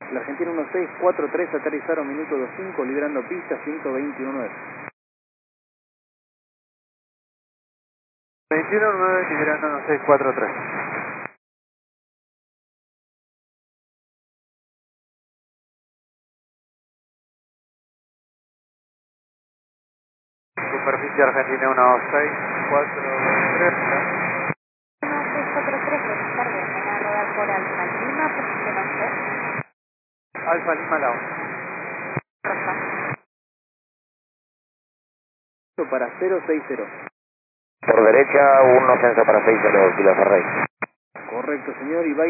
La Argentina 1643 aterrizaron minuto 25, librando pista 121. 21-9, liberando 1643. Superficie Argentina 1643. 1643, buenas tardes. Ven a rodar por Alfa Lima, posición 11. Alfa Lima Lao. Rosa. Para 060. Por derecha, un ascenso para 60, Kilo Ferrey. Correcto, señor. Y va